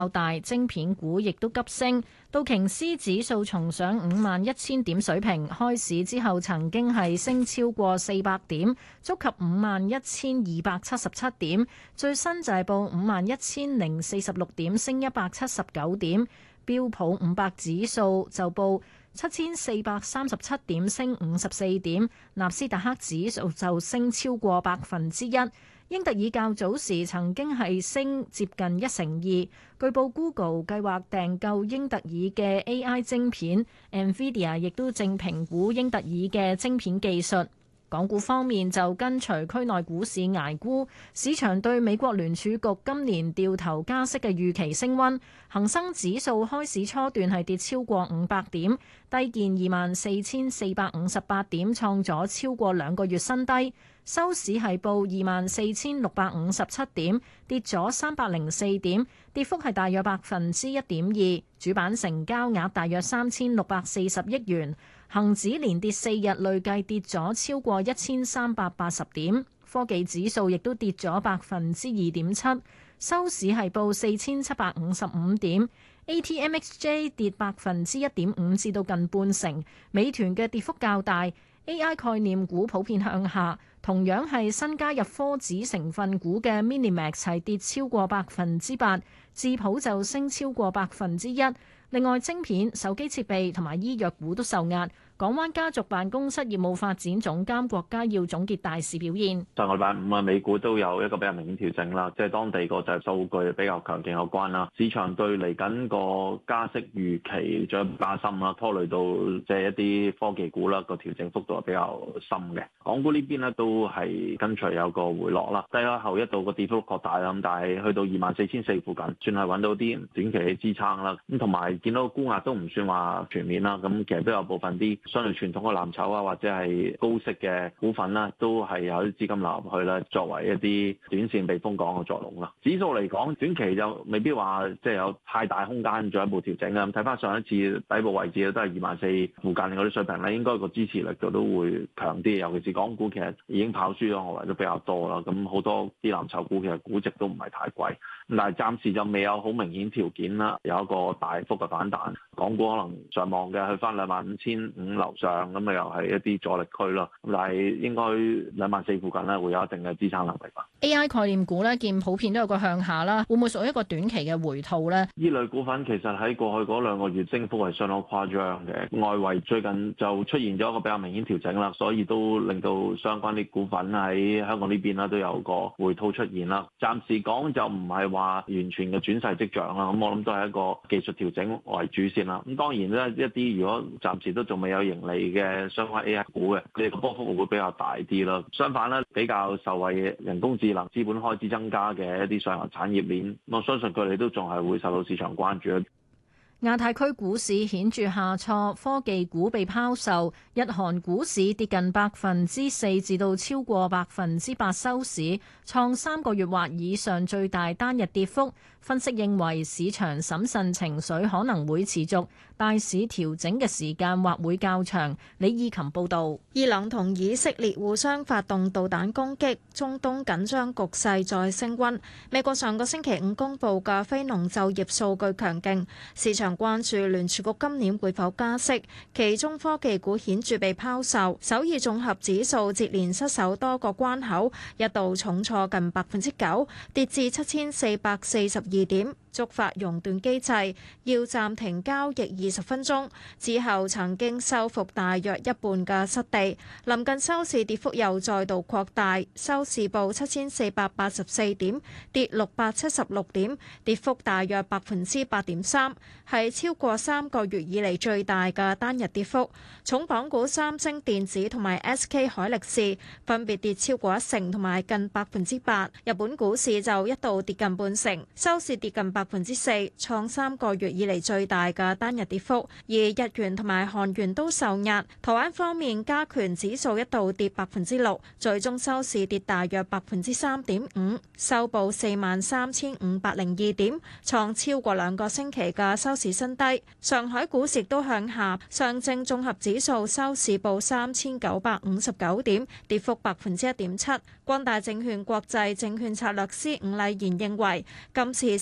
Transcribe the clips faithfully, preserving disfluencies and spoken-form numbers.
較大，晶片股亦都急升。道瓊斯指數重上五萬一千點水平，開市之後曾經係升超過四百點，觸及五萬一千二百七十七點。最新就係報五萬一千零四十六點，升一百七十九點。標普五百指數就報七千四百三十七點，升五十四點。納斯達克指數就升超過百分之一。英特爾較早時曾經係升接近一成二，據報 Google 計劃訂購英特爾嘅 A I 晶片 ，Nvidia 亦都正評估英特爾嘅晶片技術。港股方面就跟隨區內股市捱沽，市場對美國聯儲局今年掉頭加息嘅預期升溫，恒生指數開市初段係跌超過五百點，低見二萬四千四百五十八點，創咗超過兩個月新低。收市係報二萬四千六百五十七點，跌咗三百零四點，跌幅係大約百分之一點二。主板成交額大約三千六百四十億元。恒指連跌四日，累計跌咗超過一千三百八十點。科技指數亦都跌咗百分之二點七，收市係報四千七百五十五點。A T M X J 跌百分之一點五至到近半成。美團嘅跌幅較大。A I 概念股普遍向下，同樣係新加入科指成分股嘅 Minimax 係跌超過百分之八，智普就升超過百分之一。另外，晶片、手機設備同埋醫藥股都受壓。港灣家族辦公室業務發展總監郭家耀總結大市表現。 上個禮拜五啊，美股都有一個比較明顯調整啦，即係當地個就係數據比較強勁有關啦。市場對嚟緊個加息預期再加深啦，拖累到即係一啲科技股啦，個調整幅度係比較深嘅。港股呢邊咧都係跟隨有個回落啦，低開後一度個跌幅擴大啦，咁但係去到二萬四千四附近，算係揾到啲短期嘅支撐啦。咁同埋見到沽壓都唔算話全面啦，咁其實都有部分啲相對傳統嘅藍籌啊，或者係高息嘅股份啦，都係有啲資金流入去啦，作為一啲短線避風港嘅作用啦。指數嚟講，短期就未必話即係有太大空間進一步調整啊。咁睇翻上一次底部位置都係二萬四附近嗰啲水平咧，應該個支持力度都會強啲。尤其是港股其實已經跑輸咗外圍都比較多啦，咁好多啲藍籌股其實估值都唔係太貴，但係暫時就未有好明顯條件啦，有一個大幅嘅反彈。港股可能上望嘅去翻兩萬五千五樓上，咁啊又係一啲阻力區咯。咁但係應該兩萬四附近咧會有一定嘅支撐能力吧。 A I 概念股咧見普遍都有個向下啦，會唔會屬於一個短期嘅回吐咧？ 呢類股份其實喺過去嗰兩個月升幅係相當誇張嘅，外圍最近就出現咗一個比較明顯調整啦，所以都令到相關啲股份喺香港呢邊啦都有個回吐出現啦。暫時講就唔係話完全嘅轉勢跡象啦，咁我諗都係一個技術調整為主線啦。咁當然咧，一啲如果暫時都仲未有盈利嘅相關 A I 股嘅，佢哋個波幅會比較大啲啦。相反咧，比較受惠嘅人工智能、資本開支增加嘅一啲上游產業鏈，我相信佢哋都仲係會受到市場關注。 亞太區股市顯著下挫，科技股被拋售，日韓股市跌近百分之四至到超過百分之八收市，創三個月或以上最大單日跌幅。分析認為市場審慎情緒可能會持續，大市調整嘅時間或會較長。李義琴報導。 伊朗同以色列互相發動導彈攻擊，中東緊張局勢再升溫。美國上個星期五公布嘅非農就業數據強勁，市場關注聯儲局今年會否加息，其中科技股顯著被拋售，首爾綜合指數接連失守多個關口，一度重挫近百分之九，跌至七千四百四十二點。觸發熔斷機制，要暫停交易二十分鐘，之後曾經收復大約一半嘅失地。臨近收市跌幅又再度擴大，收市報七千四百八十四點，跌六百七十六點，跌幅大約百分之八點三，係超過三個月以嚟最大嘅單日跌幅。重磅股三星電子同埋 S K 海力士分別跌超過一成同埋近百分之八。日本股市就一度跌近半成，收市跌近百分之四，創三個月以嚟最大嘅單日跌幅。而日元同埋韓元都受壓。台灣方面，加權指數一度跌百分之六，最終收市跌大約百分之三點五，收報四萬三千五百零二點，創超過兩個星期嘅收市新低。上海股市都向下，上證綜合指數收市報三千九百五十九點，跌幅百分之一點七。光大證券國際證券策略師伍禮賢認為，今次市場嘅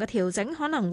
嘅調整可能